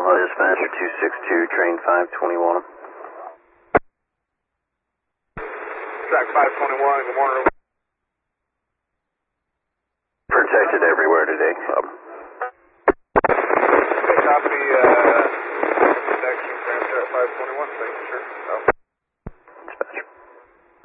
Dispatcher 262, train 521. Track 521, good morning. Protected everywhere today, Club.